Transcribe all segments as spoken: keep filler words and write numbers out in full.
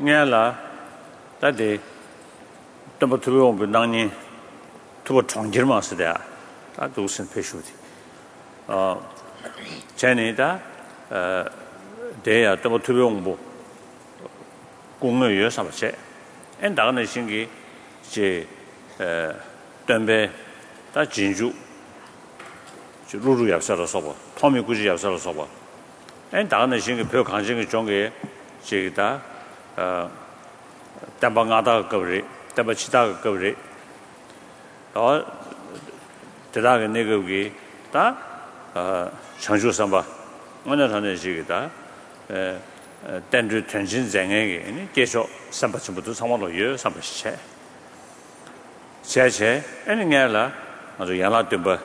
nghe là ta để tâm bút thư ông bên năng thu bút trong jirma sẽ đấy ta đủ sinh phê sưu thì cho nên ta để à tâm bút thư ông bộ công nghệ yếu sao vậy anh đã nói xin cái chế đơn về ta chính chủ就入入也是了说吧，他们估计也是了说吧。哎，大家呢，现在票看现在装个这个呃，单把俺大个位，单把其他个位，然后这大个那个给他呃长久上吧，我那他呢这个他呃呃，单独全新在那个，你介绍三百全部都上网了有三百七，七七，哎你看了，我说原来对不？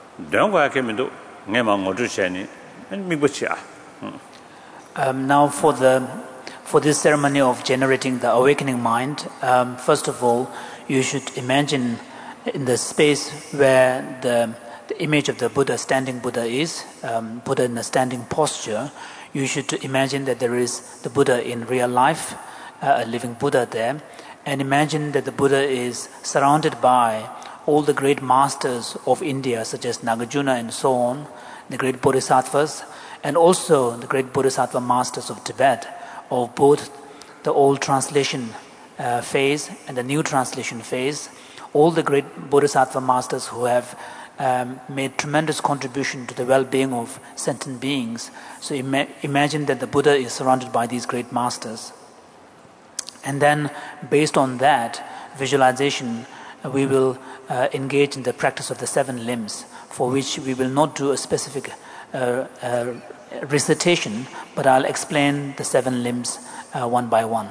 Um, now for the for this ceremony of generating the awakening mind, um, first of all, you should imagine in the space where the, the image of the Buddha, standing Buddha is, um, Buddha in a standing posture, you should imagine that there is the Buddha in real life, uh, a living Buddha there, and imagine that the Buddha is surrounded by all the great masters of India, such as Nagarjuna and so on, the great bodhisattvas, and also the great bodhisattva masters of Tibet, of both the old translation uh, phase and the new translation phase, all the great bodhisattva masters who have um, made tremendous contribution to the well-being of sentient beings. So ima- imagine that the Buddha is surrounded by these great masters. And then, based on that visualization, we will uh, engage in the practice of the seven limbs, for which we will not do a specific uh, uh, recitation, but I'll explain the seven limbs uh, one by one.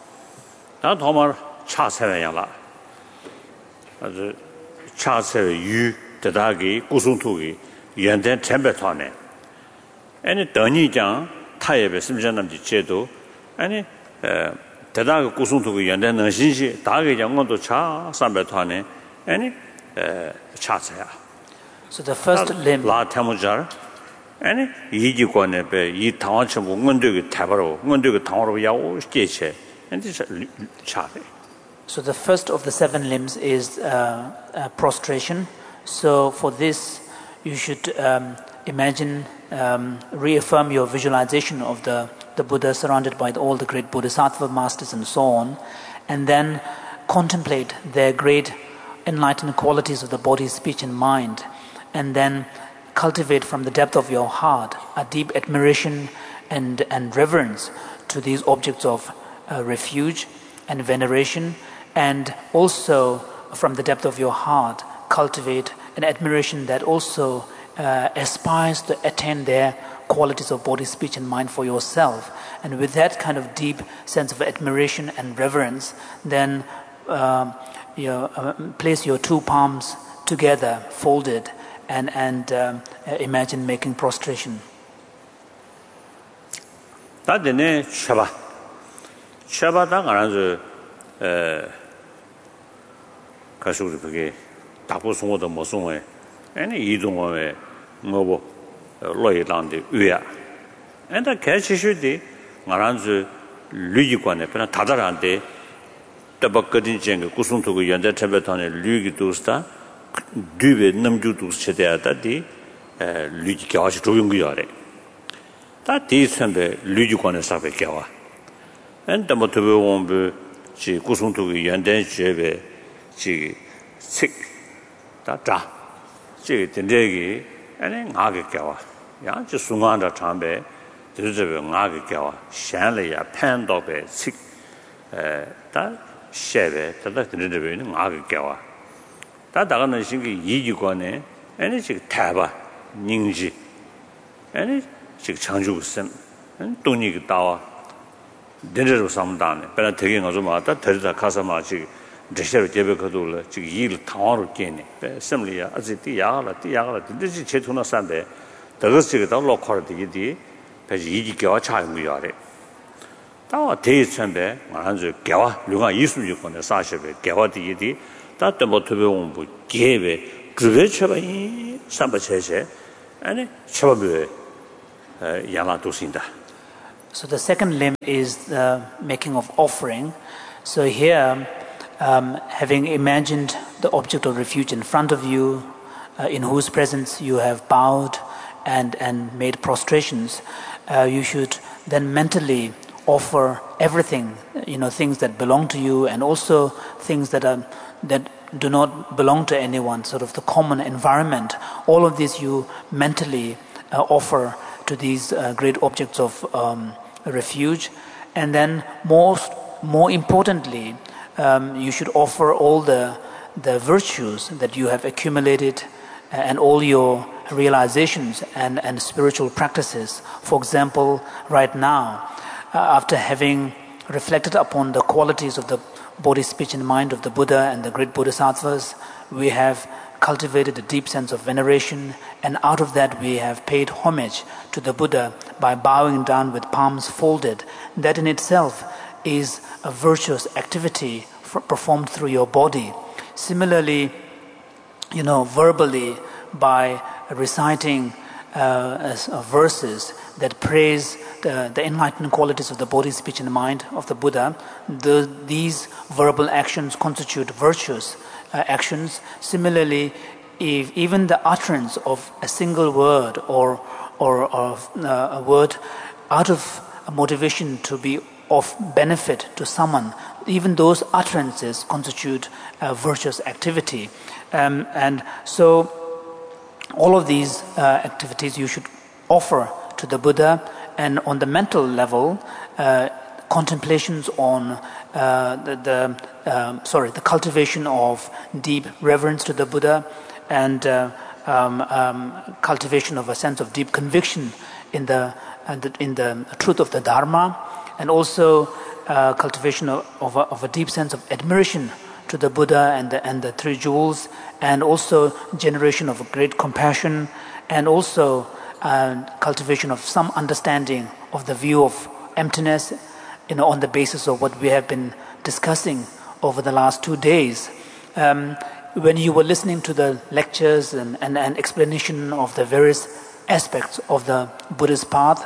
대다가 구성투고 연대 능신시 다게 장원도 차 삼백화네 아니 에 차차야. So the first limb 라 태무자 아니 이기권에 배이 당원처 원근되게 대바로 원근되게 당으로 야오 계체 and this 차대. So the first of the seven limbs is uh, uh, prostration. So for this you should um, imagine um, reaffirm your visualization of the the Buddha surrounded by all the great bodhisattva masters and so on, and then contemplate their great enlightened qualities of the body, speech and mind, and then cultivate from the depth of your heart a deep admiration and, and reverence to these objects of uh, refuge and veneration, and also from the depth of your heart cultivate an admiration that also uh, aspires to attain their qualities of body, speech and mind for yourself. And with that kind of deep sense of admiration and reverence, then uh, you know, uh, place your two palms together, folded, and, and um, imagine making prostration. 다데네 샤바 샤바다 가라서 에 가수를 그게 다보 송어도 못 송어에 아니 이동어에 뭐고 로이란데 위야 엔다 개치슈디 말한즈 류기관에 그냥 다다란데 더벅거든 쟁 구송토고 연대 태베탄에 류기도스다 류베 남주도 세대야다디 에 류기가 아주 좋은 거야래 다 디선데 류기관에 사베 겨와 엔다 뭐도 원부 지 구송토고 연대 제베 지식 다다 지 된대기 아니 나게 겨와 야 저 순간다 참배 저저 나게 겨와 샹래야 판도베 식에다 셰베 다다 드르르베는 나게 겨와 다 나가는 신기 이기관에 아니 지금 타바 닝지 아니 지금 창조선 돈이 따와 데르로 삼다네 배나 되게 가서 마다 데르다 가서 마치 대셔 제베거도 지금 일 당화로 깨네 셈리야 아직도 야라 야라 진짜 제토나 산데 더스지가 더 로컬디디 배지 이기겨와 차용이야래 다와 대천배 말한저 개와 류가 이십육 번에 사십에 개와디디 다때 못베 온부 개베 그베 쳐바이 삼바체세 아니 쳐바베 야마도신다. So the second limb is the making of offering. So here, um, having imagined the object of refuge in front of you, uh, in whose presence you have bowed and, and made prostrations, uh, you should then mentally offer everything, you know, things that belong to you and also things that are that do not belong to anyone, sort of the common environment. All of this you mentally uh, offer to these uh, great objects of um, refuge. And then most, more importantly, um, you should offer all the, the virtues that you have accumulated and all your realizations and, and spiritual practices. For example, right now, uh, after having reflected upon the qualities of the body, speech and mind of the Buddha and the great Bodhisattvas, we have cultivated a deep sense of veneration, and out of that we have paid homage to the Buddha by bowing down with palms folded. That in itself is a virtuous activity for, performed through your body. Similarly, you know, verbally, by reciting uh, uh, verses that praise the, the enlightened qualities of the body, speech and mind of the Buddha, the, these verbal actions constitute virtuous uh, actions. Similarly, if even the utterance of a single word or, or of uh, a word out of a motivation to be of benefit to someone, even those utterances constitute a virtuous activity. Um, and so all of these uh, activities you should offer to the Buddha. And on the mental level, uh, contemplations on uh, the, the um, sorry, the cultivation of deep reverence to the Buddha, and uh, um, um, cultivation of a sense of deep conviction in the, uh, the in the truth of the Dharma, and also uh, cultivation of, of, a, of a deep sense of admiration to the Buddha and the and the three jewels, and also generation of a great compassion, and also Uh, cultivation of some understanding of the view of emptiness, you know, on the basis of what we have been discussing over the last two days. Um, when you were listening to the lectures and, and, and explanation of the various aspects of the Buddhist path,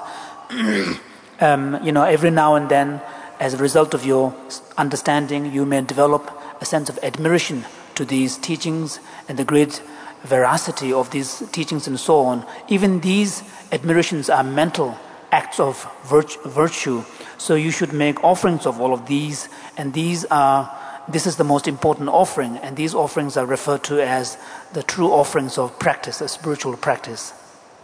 um, you know, every now and then, as a result of your understanding, you may develop a sense of admiration to these teachings and the great veracity of these teachings and so on. Even these admirations are mental acts of virtue. So you should make offerings of all of these, and these are, this is the most important offering, and these offerings are referred to as the true offerings of practice, a spiritual practice.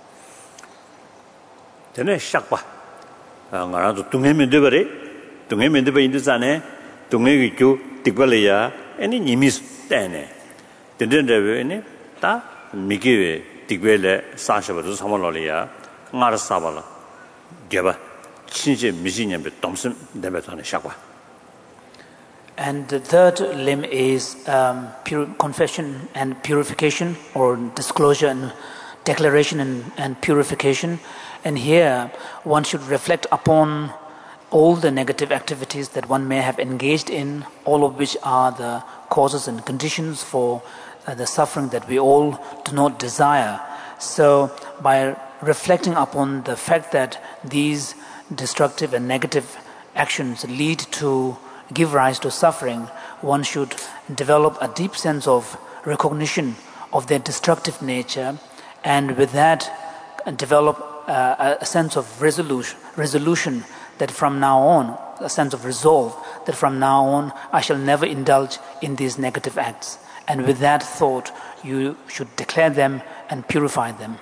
Tene shakpa. Ngara to tunghe mende bare, tunghe mende ba indi sane, tunghe gyu tikbale ya, eni nimis tene. Tende dewe eni 다 미기에 딕벨에 사셔버도 사mol로리아 나르사발라 개바 진짜 미신년배 dom심 내배다는 샤과. And the third limb is um, pure confession and purification, or disclosure and declaration and, and purification. And here one should reflect upon all the negative activities that one may have engaged in, all of which are the causes and conditions for Uh, the suffering that we all do not desire. So by reflecting upon the fact that these destructive and negative actions lead to give rise to suffering, one should develop a deep sense of recognition of their destructive nature, and with that develop uh, a sense of resolution, resolution that from now on, a sense of resolve that from now on I shall never indulge in these negative acts. And with that thought, you should declare them and purify them.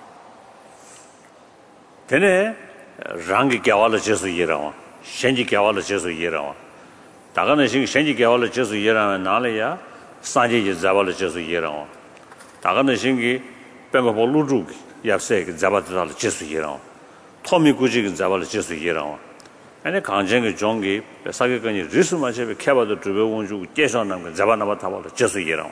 Tene rangi gyawala jesu yirawa, shenji gyawala jesu yirawa. Tagana sing shenji gyawala jesu yirawa nalaya, sanje ye zabala jesu yirawa. Tagana singi penga bolu rugi, yapse zabala jesu yirawa. Tomi guji zabala jesu yirawa. Ane kanjengi jongi, sage kani risu machebe kebada drube wonju, jesho namga zabana batabala jesu yirawa.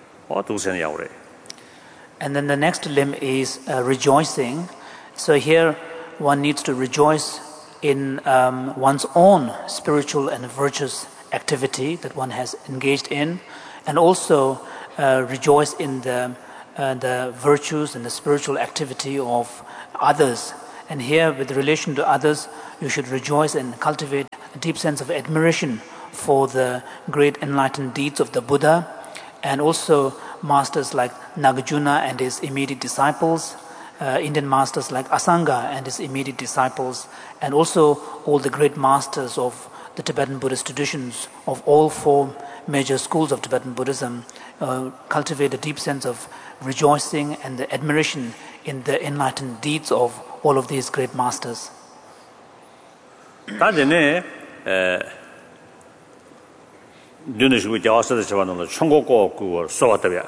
And then the next limb is uh, rejoicing. So here one needs to rejoice in um, one's own spiritual and virtuous activity that one has engaged in, and also uh, rejoice in the, uh, the virtues and the spiritual activity of others. And here, with relation to others, you should rejoice and cultivate a deep sense of admiration for the great enlightened deeds of the Buddha, and also masters like Nagarjuna and his immediate disciples, uh, Indian masters like Asanga and his immediate disciples, and also all the great masters of the Tibetan Buddhist traditions of all four major schools of Tibetan Buddhism. Uh, cultivate a deep sense of rejoicing and the admiration in the enlightened deeds of all of these great masters. 다전에 에 눈으시고 자와서도 저번에 천국고 그걸 써왔다며.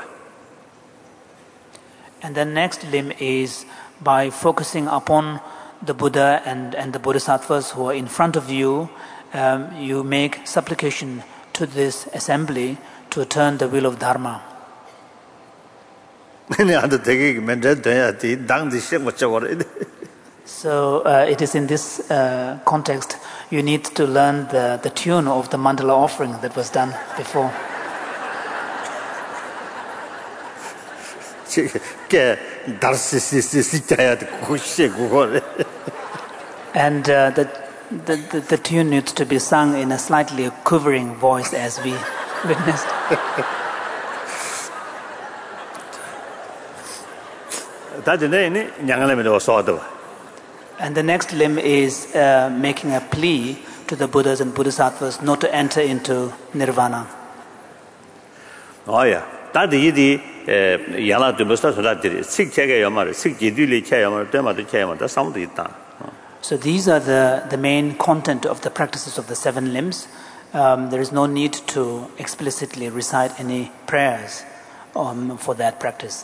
And the next limb is by focusing upon the Buddha and, and the Bodhisattvas who are in front of you, um, you make supplication to this assembly to turn the wheel of Dharma. So uh, it is in this uh, context you need to learn the, the tune of the mandala offering that was done before. And uh, the, the, the, the tune needs to be sung in a slightly quivering voice as we witnessed. And the next limb is uh, making a plea to the Buddhas and Bodhisattvas not to enter into nirvana. Oh yeah. That is yana to Musta Sudatiri. Six check Yamar, six Jiduli Chayamar, Demata Chayamar, that's something. So these are the, the main content of the practices of the seven limbs. Um, there is no need to explicitly recite any prayers um, for that practice.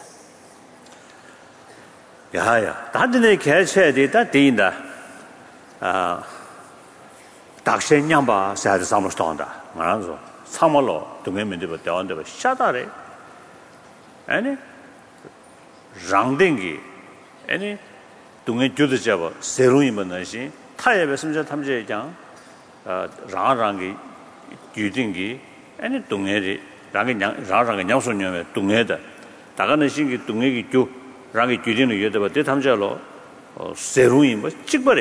Yeah, yeah. That is the that dinda. Uh, Dakshen Yamba said Samustonda. Manzo, Samalo, to me, the down the Shatare. Any Rangdingi, any Dunga Judicial, Serum Manashi, Taya Messenger Tamje Yang, Rangi, Judingi, any Dungeri, Rangin Rang Yansun, Dungeda, Taganashi, Dungi Ju. Rangi Judin Yudaba, de Tamjalo, Seruim, but Chigbari.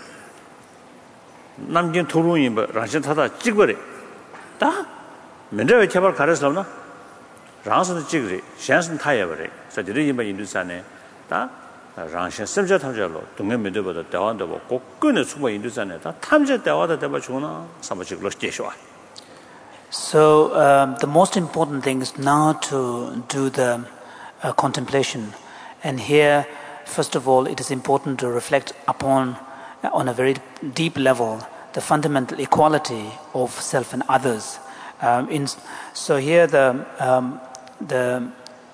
Namjin Turuim, but Rajatata, Chigbari. Da? Mendra Chabar Kareslavna? Ransom Chigri, Shanson Tayabari, such a regime in Dusane, da? Ranshan Semja Tamjalo, Tunga Meduba, the Dawanda, Kokuna Suba in Dusane, Tamja Dawada Dabachuna, Samachiklo Jeshua. So um, the most important thing is now to do the uh, contemplation. And here, first of all, it is important to reflect upon, uh, on a very deep level, the fundamental equality of self and others. Um, in, so here, the, um, the,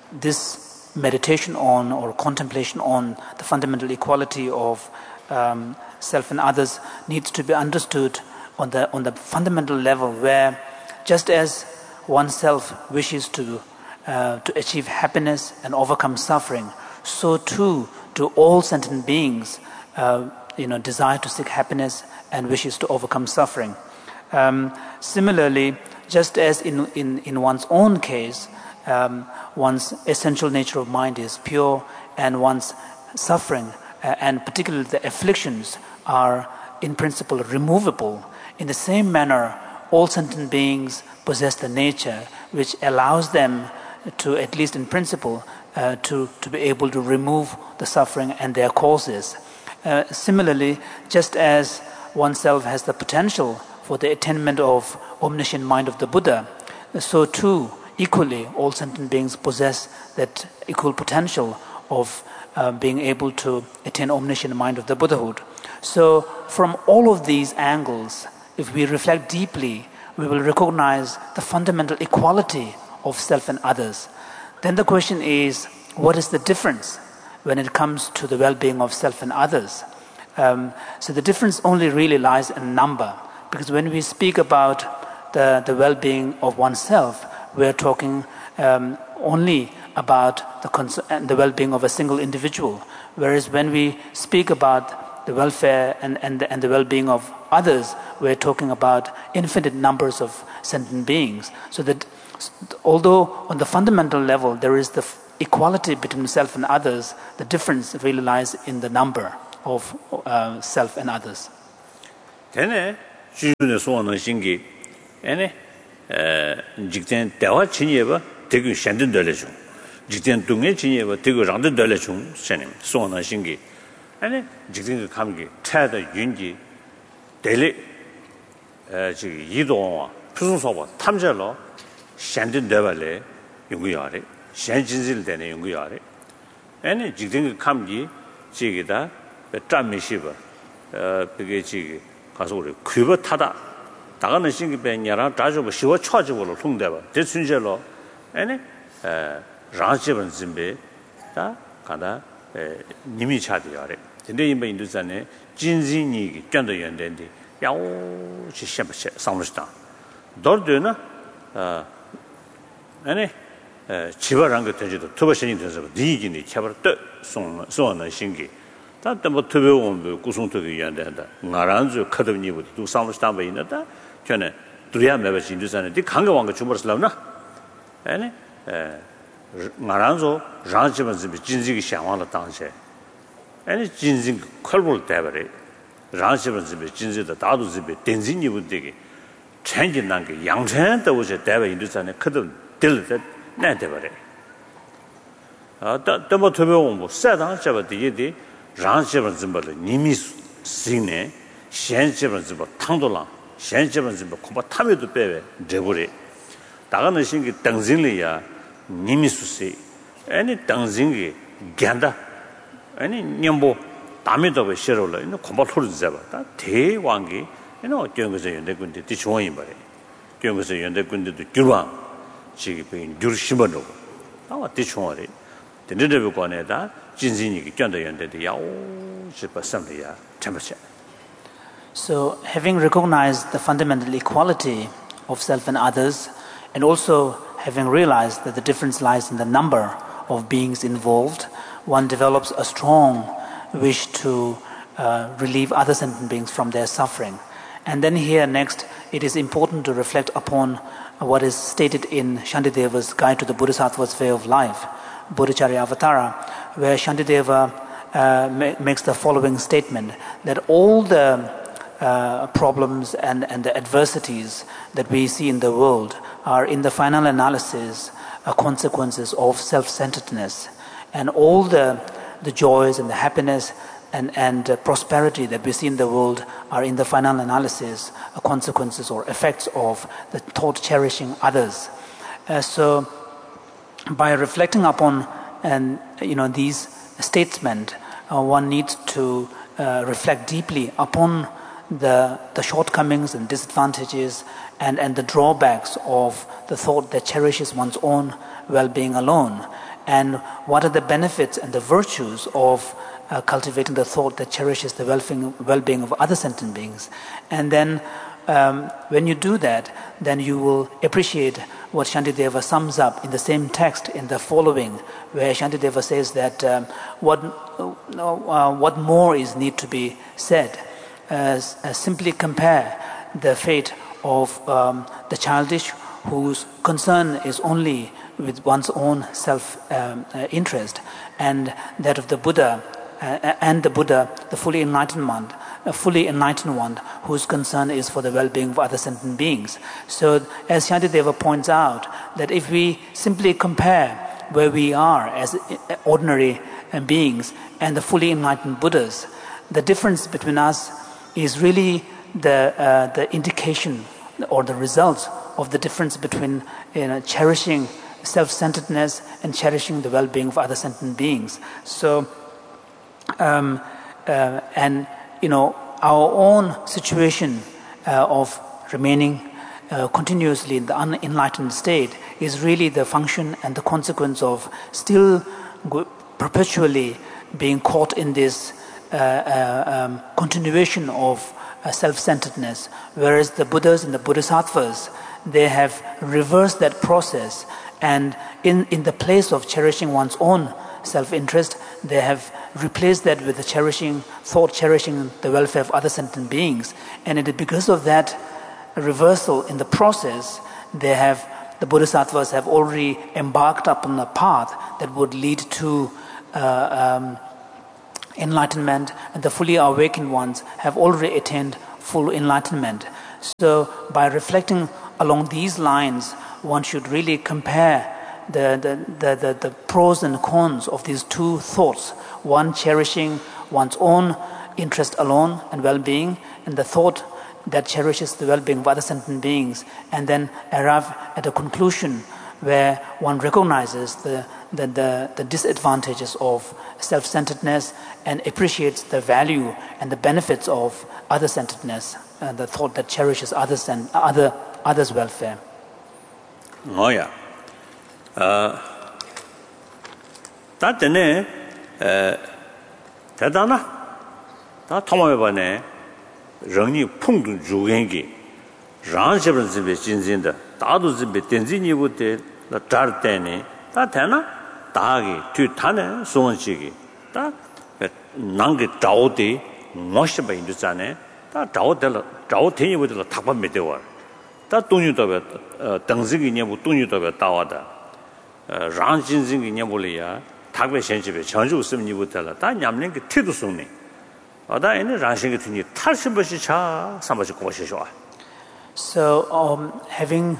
this meditation on or contemplation on the fundamental equality of um, self and others needs to be understood on the on the fundamental level, where just as oneself wishes to uh, to achieve happiness and overcome suffering, so too do all sentient beings, uh, you know, desire to seek happiness and wishes to overcome suffering. Um, similarly, just as in, in, in one's own case, um, one's essential nature of mind is pure, and one's suffering, uh, and particularly the afflictions, are in principle removable. In the same manner, all sentient beings possess the nature which allows them to, at least in principle, Uh, to, to be able to remove the suffering and their causes. Uh, similarly, just as oneself has the potential for the attainment of omniscient mind of the Buddha, so too, equally, all sentient beings possess that equal potential of uh, being able to attain omniscient mind of the Buddhahood. So, from all of these angles, if we reflect deeply, we will recognize the fundamental equality of self and others. Then the question is, what is the difference when it comes to the well-being of self and others? Um, so the difference only really lies in number, because when we speak about the, the well-being of oneself, we're talking um, only about the, cons- the well-being of a single individual. Whereas when we speak about the welfare and, and, the, and the well-being of others, we're talking about infinite numbers of sentient beings. So that although on the fundamental level there is the equality between self and others, the difference really lies in the number. of uh, self and others. Tene 주변에 소원은 신기 에네 에 직전 대화 진예바 되게 현든 될래죠. 직전 동에 진예바 되게 랑든 될래죠. 선님 소원은 신기 에네 직전 감기 차다 윤지 대리 에 지금 이동 표준소바 탐절로 현든 되발래 연구야래 현진질 되는 연구야래 에네 직전 감기 지기다 짬미시바 어 그게 지금 가서 우리 kü버 타다 나가는 신기배냐랑 자주고 시워 쳐지고로 통대봐 대순절로 에네 에 라지번 준비 다 가다 에 님이 차디야래 근데 이번 인도산에 진진이 견도 연된데 야오 시셔버셔 상무스다 너르드나 어 에네 에 지바란 거 되지도 투버신이 돼서 니기니 차버 또 송송는 신기 다때 뭐 특별원 구성특위 연대한다. 나란주 카드니부터 두 상무스담에 있는다. 전에 두리아 매버시 인도산에 디 강가왕가 주버스라나. 아니 에 나란주 장지번지 진지기 상황을 당시. 아니 진진 컬볼 때버리. 장지번지 진지도 다도 집에 덴진이부터기 천진난 게 양천도 오제 대버 인도산에 카드 딜때 내대버리. 아따뭐 특별원 뭐 세당 잡아디디 랑제번 좀벌 님이 신네 현제번 좀 탕도랑 현제번 좀 고바 탐에도 빼베 제보리 다가는 신기 당진리야 님이 수시 아니 당진기 간다 아니 님보 담에도 ပဲ 싫어라 이거 고바 토르 잡아 다 대왕기 이거 어떤 거서 연대군데 뒤종이 말해 어떤 거서 연대군데도 줄왕 지금 줄심으로 아 뒤종아리 된데도 관에다 진진이 견도 연대도 야오 싶었습니다. temperature. So, having recognized the fundamental equality of self and others, and also having realized that the difference lies in the number of beings involved, one develops a strong wish to uh, relieve other sentient beings from their suffering. And then here next, it is important to reflect upon what is stated in Shantideva's Guide to the Bodhisattva's Way of Life, Bodhicharya Avatara, where Shantideva uh, ma- makes the following statement, that all the uh, problems and, and the adversities that we see in the world are in the final analysis uh, consequences of self-centeredness, and all the, the joys and the happiness and, and uh, prosperity that we see in the world are in the final analysis uh, consequences or effects of the thought cherishing others. Uh, so by reflecting upon and you know these statements, uh, one needs to uh, reflect deeply upon the the shortcomings and disadvantages and, and the drawbacks of the thought that cherishes one's own well-being alone, and what are the benefits and the virtues of uh, cultivating the thought that cherishes the well-being, well-being of other sentient beings. And then um, when you do that, then you will appreciate what Shantideva sums up in the same text in the following, where Shantideva says that um, what uh, what more is need to be said. Uh, uh, simply compare the fate of um, the childish whose concern is only with one's own self-interest, um, uh, and that of the Buddha, uh, and the Buddha, the fully enlightened one, a fully enlightened one, whose concern is for the well-being of other sentient beings. So, as Shantideva points out, that if we simply compare where we are as ordinary beings and the fully enlightened Buddhas, the difference between us is really the uh, the indication or the results of the difference between you know, cherishing self-centeredness and cherishing the well-being of other sentient beings. So, um, uh, and you know, our own situation uh, of remaining uh, continuously in the unenlightened state is really the function and the consequence of still go- perpetually being caught in this uh, uh, um, continuation of uh, self-centeredness, whereas the Buddhas and the Bodhisattvas, they have reversed that process, and in, in the place of cherishing one's own self-interest, they have replaced that with the cherishing, thought cherishing the welfare of other sentient beings. And it is because of that reversal in the process, they have, the Bodhisattvas have already embarked upon a path that would lead to uh, um, enlightenment, and the fully awakened ones have already attained full enlightenment. So by reflecting along these lines, one should really compare the, the, the, the, the pros and cons of these two thoughts, one cherishing one's own interest alone and well-being, and the thought that cherishes the well-being of other sentient beings, and then arrive at a conclusion where one recognizes the, the, the, the disadvantages of self-centeredness and appreciates the value and the benefits of other-centeredness, and the thought that cherishes others and other, others' welfare. Oh yeah. Uh, that then, uh, 대단하. 다 통화해봐네. 런이 풍도 주행기. 란시브는 집에 진진다. 다도 집에 댄진이부터 잘 때네. 다 되나? 다기 뒤타네 소원식이. 다 난게 자오디 멋있어 인도잖아. 다 자오들 자오테니부터 탁반 메대와. 다 돈유도베 당직이 녀부 돈유도베 따와다. 란진진이 녀불이야. 탁베 현집에 전주 усым니부터라. 다 냠는 게 태도 속네. 어다 에네 란싱이 되니 탈심버시 차 삼버시 고시쇼. So um, having,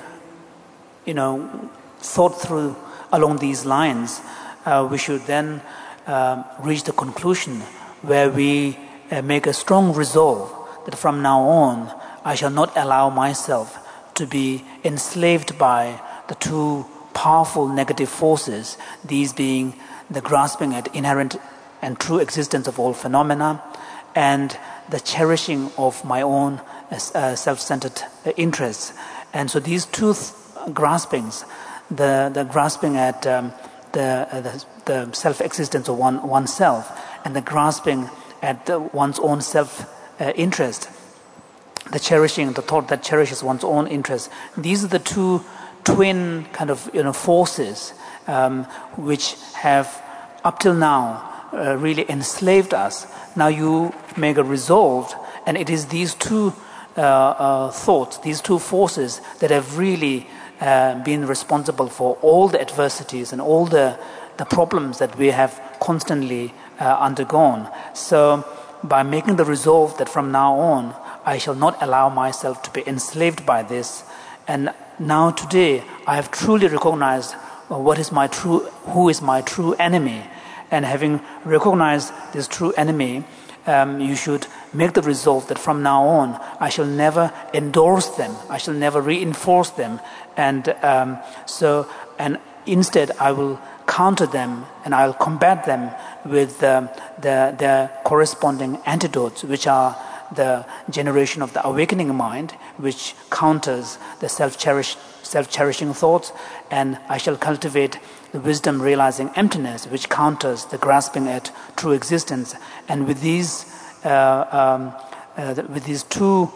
you know, thought through along these lines, uh, we should then uh, reach the conclusion where we uh, make a strong resolve that from now on I shall not allow myself to be enslaved by the two powerful negative forces, these being the grasping at inherent and true existence of all phenomena and the cherishing of my own uh, self-centered uh, interests. And so these two th- graspings, the, the grasping at um, the, uh, the, the self-existence of one, oneself and the grasping at the, one's own self-interest, uh, the cherishing, the thought that cherishes one's own interest, these are the two twin kind of, you know, forces um, which have up till now uh, really enslaved us. Now you make a resolve, and it is these two uh, uh, thoughts, these two forces that have really uh, been responsible for all the adversities and all the, the problems that we have constantly uh, undergone. So by making the resolve that from now on, I shall not allow myself to be enslaved by this, and now today I have truly recognized what is my true, who is my true enemy. And having recognized this true enemy, um, you should make the resolve that from now on, I shall never endorse them, I shall never reinforce them, and um, so, and instead I will counter them and I'll combat them with um, the, the corresponding antidotes, which are the generation of the awakening mind, which counters the self-cherish, self-cherishing thoughts, and I shall cultivate the wisdom realizing emptiness, which counters the grasping at true existence. And with these, uh, um, uh, with these two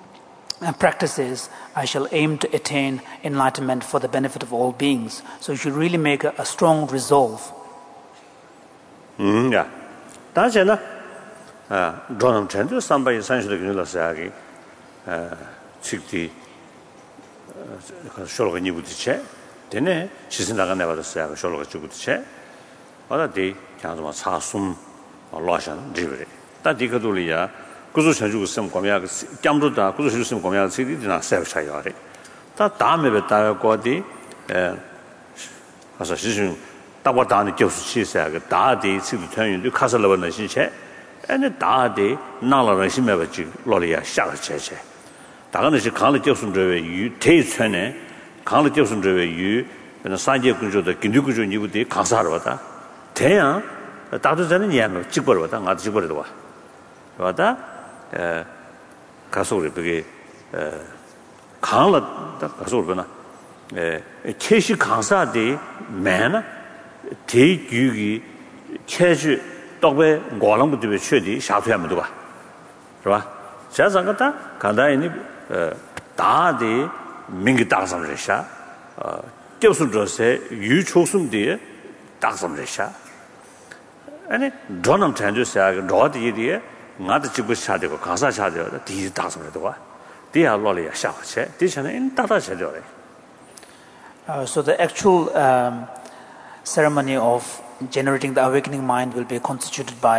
uh, practices, I shall aim to attain enlightenment for the benefit of all beings. So you should really make a, a strong resolve. Mm, yeah. That's it. 아, 저는 전도 삼바이 산시도 그늘어서야기 아, 직디 그 쇼로가 니부티체 되네 시선 나가 내버렸어요. 쇼로가 주부티체 어디 장좀 사숨 로션 리브리 다디가돌이야 구조 전주고 섬 거미야 짬도다 구조 전주 섬 거미야 시디나 세브차요리 다 다음에 뵙다 거디 에 가서 시중 다보다는 교수치세야 그 다디 시도 전윤도 가서 러버는 신체 ane daade nala rashi meba chi loliya shaka cheche. Daga nashi kaangla joksun zhewe yu tei chune, kaangla joksun zhewe yu sanje kunzho da gindu kunzho nipu di kaangsa harwata. Tenyang, dadu zane nyama jikbar wata, nga da jikbar dwa. Wata, kasogri peke, kaangla, kasogri pena, cheshi kaangsa di mena, tei gyugi cheshi 똑배 고랑부터 최디 샤투하면 되고 그렇죠? 자상가다 간다이니 다디 민기 다sam레샤 어 교수들세 유초숨디 다sam레샤 아니 돈은 전주사 로디디 나도 지고 샤되고 가사 샤되고 디 다sam레도와 디알로리아 샤체 디샤는 다다셔요. So the actual um, ceremony of generating the awakening mind will be constituted by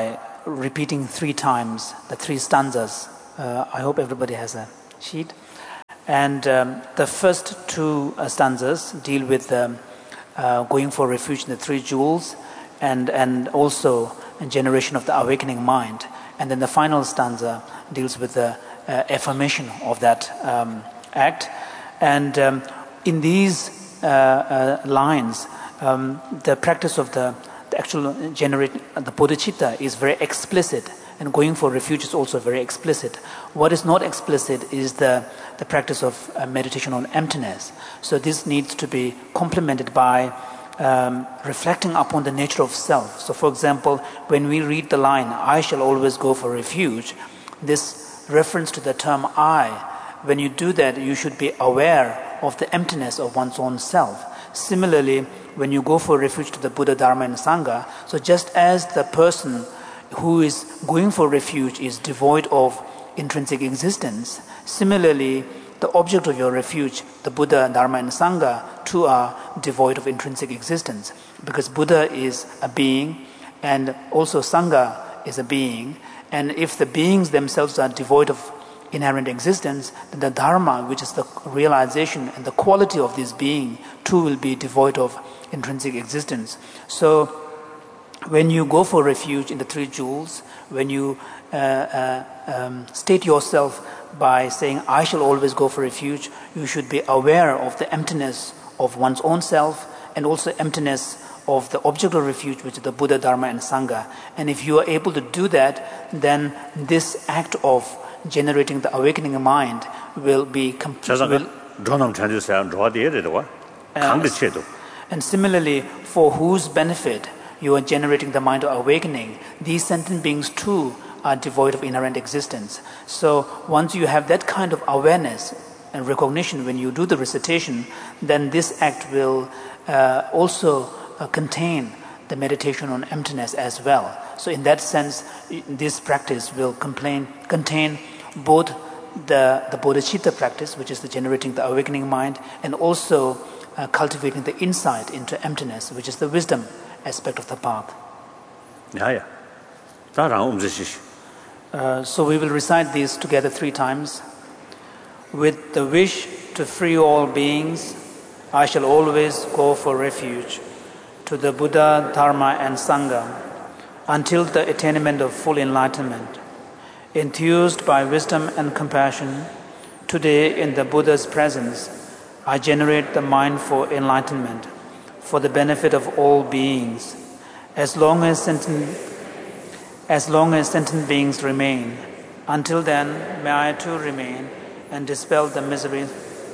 repeating three times the three stanzas. Uh, I hope everybody has a sheet. And um, the first two uh, stanzas deal with um, uh, going for refuge in the three jewels and, and also a generation of the awakening mind. And then the final stanza deals with the uh, affirmation of that um, act. And um, in these uh, uh, lines, um, the practice of the, the actual generate the bodhicitta is very explicit, and going for refuge is also very explicit. What is not explicit is the, the practice of uh, meditation on emptiness. So this needs to be complemented by um, reflecting upon the nature of self. So for example, when we read the line, I shall always go for refuge, this reference to the term I, when you do that, you should be aware of the emptiness of one's own self. Similarly, when you go for refuge to the Buddha, Dharma and Sangha, so just as the person who is going for refuge is devoid of intrinsic existence, similarly, the object of your refuge, the Buddha, Dharma and Sangha, too are devoid of intrinsic existence. Because Buddha is a being, and also Sangha is a being, and if the beings themselves are devoid of inherent existence, then the Dharma, which is the realization and the quality of this being, too will be devoid of intrinsic existence. So, when you go for refuge in the three jewels, when you uh, uh, um, state yourself by saying, I shall always go for refuge, you should be aware of the emptiness of one's own self and also emptiness of the object of refuge, which is the Buddha, Dharma and Sangha. And if you are able to do that, then this act of generating the awakening mind will be complete. Uh, and similarly, for whose benefit you are generating the mind of awakening, these sentient beings too are devoid of inherent existence. So once you have that kind of awareness and recognition when you do the recitation, then this act will uh, also uh, contain the meditation on emptiness as well. So in that sense, this practice will complain, contain both the, the bodhicitta practice, which is the generating the awakening mind, and also uh, cultivating the insight into emptiness, which is the wisdom aspect of the path. Yeah, yeah. Uh, so we will recite these together three times. With the wish to free all beings, I shall always go for refuge to the Buddha, Dharma and Sangha until the attainment of full enlightenment. Enthused by wisdom and compassion, today in the Buddha's presence, I generate the mind for enlightenment, for the benefit of all beings. As long as sentient, as long as sentient beings remain, until then may I too remain and dispel the misery.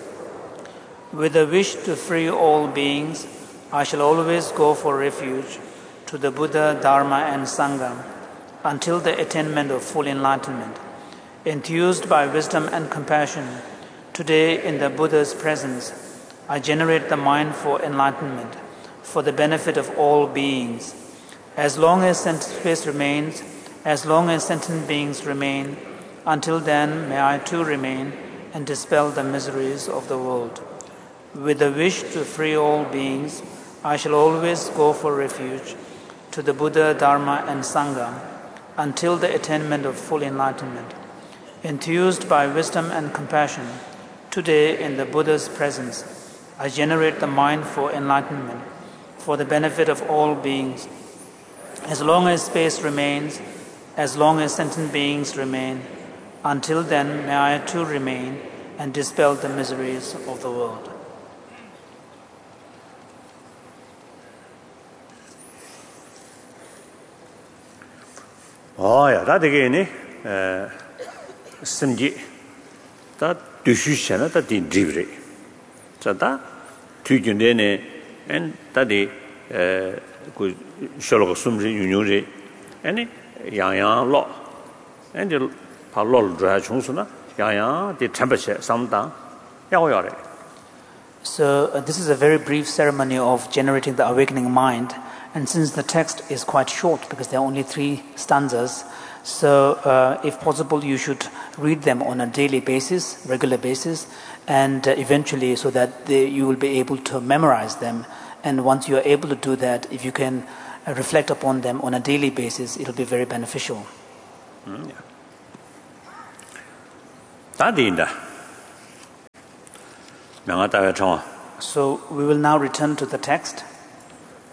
With a wish to free all beings, I shall always go for refuge to the Buddha, Dharma and Sangha until the attainment of full enlightenment. Enthused by wisdom and compassion, today in the Buddha's presence, I generate the mind for enlightenment, for the benefit of all beings. As long as sentient space remains, as long as sentient beings remain, until then may I too remain and dispel the miseries of the world. With the wish to free all beings, I shall always go for refuge to the Buddha, Dharma and Sangha until the attainment of full enlightenment. Enthused by wisdom and compassion, today in the Buddha's presence, I generate the mind for enlightenment, for the benefit of all beings. As long as space remains, as long as sentient beings remain, until then may I too remain and dispel the miseries of the world. Oh, yeah, that again, eh, simji, that dushishana, that in drivre. So that, two jundene, and that is, eh, good shallow sumri, unuri, and yang yang law, and the parlol dry chungsuna, yang yang, the temperature, sometime, yaware. So, uh, this is a very brief ceremony of generating the awakening mind. And since the text is quite short, because there are only three stanzas, so uh, if possible you should read them on a daily basis, regular basis, and uh, eventually so that they, you will be able to memorize them. And once you are able to do that, if you can uh, reflect upon them on a daily basis, it'll be very beneficial. 다디인다. 명아 따가 청. So we will now return to the text.